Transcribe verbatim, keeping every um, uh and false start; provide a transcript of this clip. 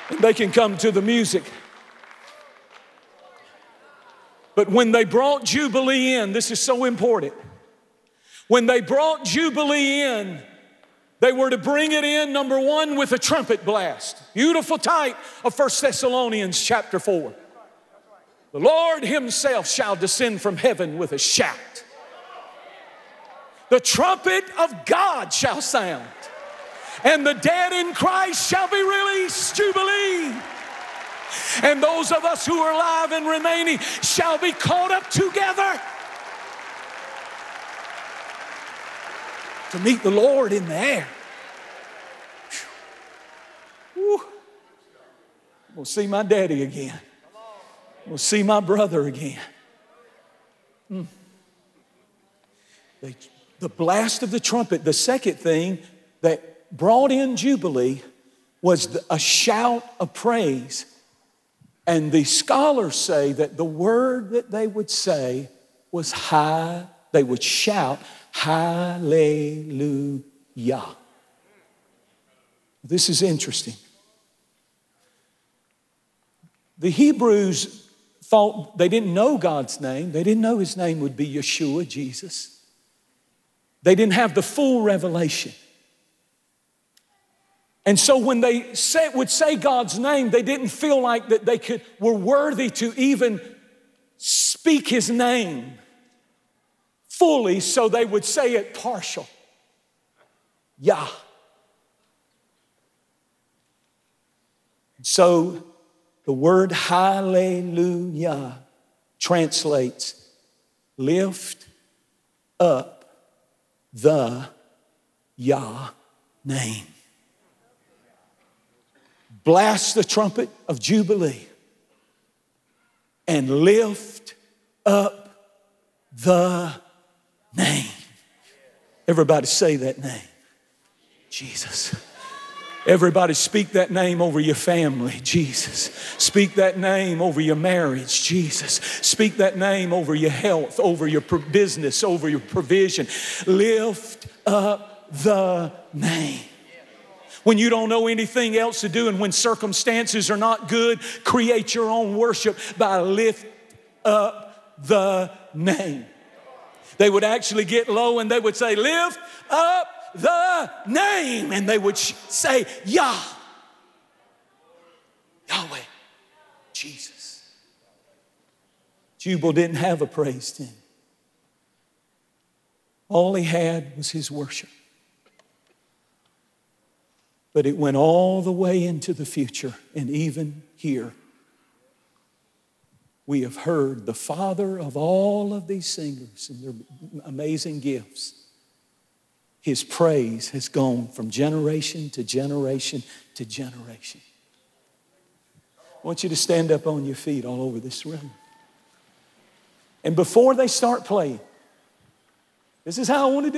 And they can come to the music. But when they brought Jubilee in, this is so important. When they brought Jubilee in, they were to bring it in, number one, with a trumpet blast. Beautiful type of First Thessalonians chapter four. The Lord himself shall descend from heaven with a shout. The trumpet of God shall sound. And the dead in Christ shall be released, Jubilee. And those of us who are alive and remaining shall be caught up together to meet the Lord in the air. Whew. I'm going to see my daddy again. I'm going to see my brother again. Mm. They, the blast of the trumpet, the second thing that brought in Jubilee was the, a shout of praise. And the scholars say that the word that they would say was high, they would shout, hallelujah. This is interesting. The Hebrews thought they didn't know God's name. They didn't know his name would be Yeshua, Jesus. They didn't have the full revelation. And so when they say, would say God's name, they didn't feel like that they could were worthy to even speak his name fully, so they would say it partial. Yah. So the word hallelujah translates lift up the Yah name. Blast the trumpet of Jubilee and lift up the name. Everybody say that name. Jesus. Everybody speak that name over your family, Jesus. Speak that name over your marriage, Jesus. Speak that name over your health, over your business, over your provision. Lift up the name. When you don't know anything else to do and when circumstances are not good, create your own worship by lift up the name. They would actually get low and they would say, lift up the name. And they would say, Yah, Yahweh, Jesus. Jubal didn't have a praise team. All he had was his worship. But it went all the way into the future. And even here, we have heard the father of all of these singers and their amazing gifts. His praise has gone from generation to generation to generation. I want you to stand up on your feet all over this room. And before they start playing, this is how I want to do it.